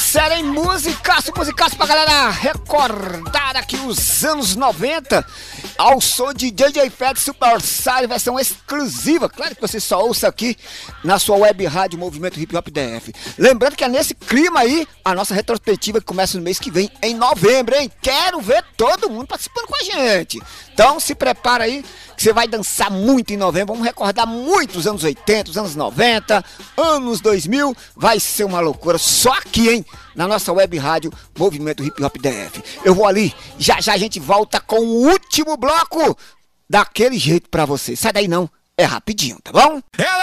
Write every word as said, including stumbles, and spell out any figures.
série em musicaço, musicaço pra galera recordar aqui os anos noventa ao som de D J Fed Super Sire, versão exclusiva. Claro que você só ouça aqui na sua web rádio Movimento Hip Hop D F. Lembrando que é nesse clima aí a nossa retrospectiva que começa no mês que vem, em novembro, hein? Quero ver todo mundo participando com a gente. Então se prepara aí que você vai dançar muito em novembro. Vamos recordar muito os anos oitenta, os anos noventa, anos dois mil. Vai ser uma loucura só aqui, hein? Na nossa web rádio Movimento Hip Hop D F. Eu vou ali, já já a gente volta com o último bloco daquele jeito pra você. Sai daí não, é rapidinho, tá bom?